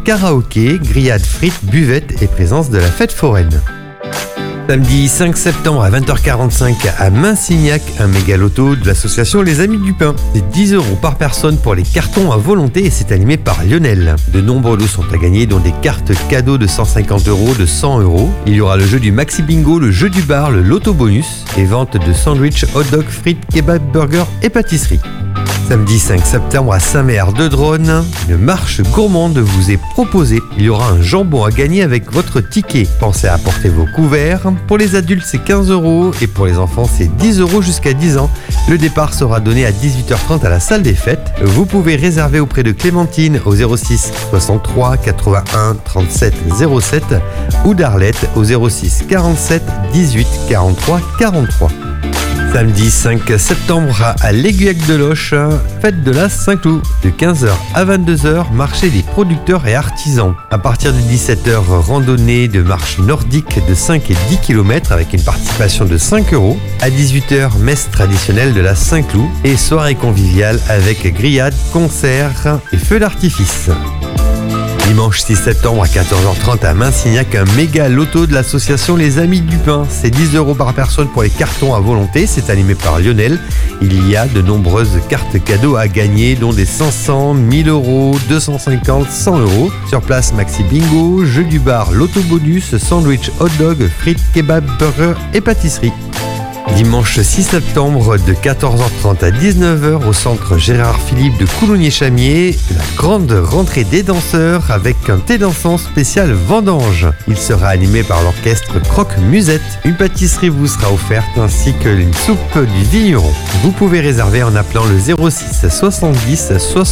karaoké, grillades, frites, buvettes et présence de la fête foraine. Samedi 5 septembre à 20h45 à Minsignac, un méga loto de l'association Les Amis du Pain. C'est 10 € par personne pour les cartons à volonté et c'est animé par Lionel. De nombreux lots sont à gagner, dont des cartes cadeaux de 150 €, de 100 €. Il y aura le jeu du Maxi Bingo, le jeu du bar, le loto bonus et vente de sandwich, hot dog, frites, kebab, burgers et pâtisseries. Samedi 5 septembre à Saint-Méard-de-Drône, une marche gourmande vous est proposée. Il y aura un jambon à gagner avec votre ticket. Pensez à apporter vos couverts. Pour les adultes, c'est 15 € et pour les enfants, c'est 10 € jusqu'à 10 ans. Le départ sera donné à 18h30 à la salle des fêtes. Vous pouvez réserver auprès de Clémentine au 06 63 81 37 07 ou d'Arlette au 06 47 18 43 43. Samedi 5 septembre à l'Aiguillac de Loche, fête de la Saint-Cloud. De 15h à 22h, marché des producteurs et artisans. À partir de 17h, randonnée de marche nordique de 5 et 10 km avec une participation de 5 €. À 18h, messe traditionnelle de la Saint-Cloud et soirée conviviale avec grillades, concerts et feux d'artifice. Dimanche 6 septembre à 14h30 à Minsignac, un méga loto de l'association Les Amis du Pain. C'est 10 € par personne pour les cartons à volonté. C'est animé par Lionel. Il y a de nombreuses cartes cadeaux à gagner, dont des 500, 1000 €, 250, 100 €. Sur place, Maxi Bingo, jeu du bar, loto bonus, sandwich, hot dog, frites, kebab, burger et pâtisserie. Dimanche 6 septembre de 14h30 à 19h au centre Gérard Philippe de Coulommiers-Chamiers, la grande rentrée des danseurs avec un thé dansant spécial vendange. Il sera animé par l'orchestre Croque Musette. Une pâtisserie vous sera offerte ainsi que une soupe du vigneron. Vous pouvez réserver en appelant le 06 70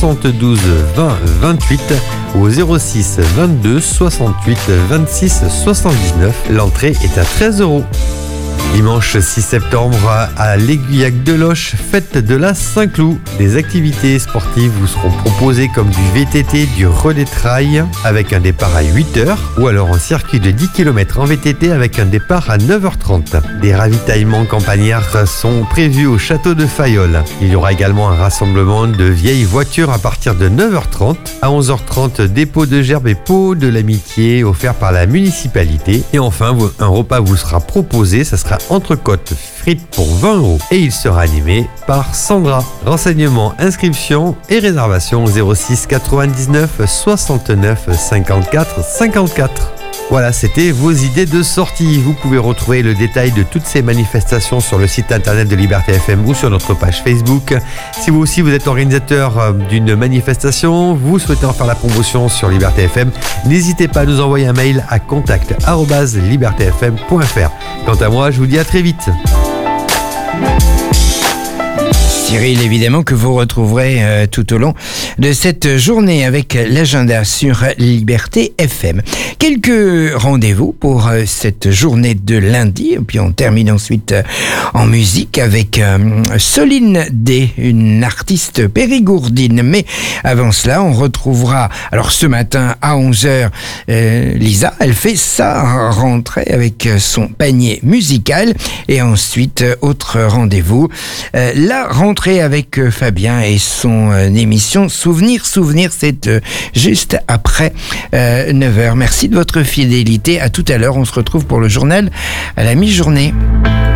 72 20 28 ou au 06 22 68 26 79. L'entrée est à 13 €. Dimanche 6 septembre à l'Aiguillac de Loche, fête de la Saint-Cloud. Des activités sportives vous seront proposées comme du VTT, du relais trail avec un départ à 8h ou alors un circuit de 10 km en VTT avec un départ à 9h30. Des ravitaillements campagnards sont prévus au château de Fayolle. Il y aura également un rassemblement de vieilles voitures à partir de 9h30. À 11h30, dépôt de gerbes et pots de l'amitié offert par la municipalité. Et enfin, un repas vous sera proposé, ça sera entrecôte frites pour 20 € et il sera animé par Sandra. Renseignements, inscriptions et réservations au 06 99 69 54 54. Voilà, c'était vos idées de sortie. Vous pouvez retrouver le détail de toutes ces manifestations sur le site internet de Liberté FM ou sur notre page Facebook. Si vous aussi vous êtes organisateur d'une manifestation, vous souhaitez en faire la promotion sur Liberté FM, n'hésitez pas à nous envoyer un mail à contact@libertfm.fr. Quant à moi, je vous dis à très vite. Cyril, évidemment, que vous retrouverez tout au long de cette journée avec l'agenda sur Liberté FM. Quelques rendez-vous pour cette journée de lundi, et puis on termine ensuite en musique avec Soline D, une artiste périgourdine. Mais avant cela, on retrouvera, alors ce matin à 11h, Lisa, elle fait sa rentrée avec son panier musical. Et ensuite, autre rendez-vous, la rentrée avec Fabien et son émission Souvenir, c'est juste après 9h. Merci de votre fidélité. À tout à l'heure. On se retrouve pour le journal à la mi-journée.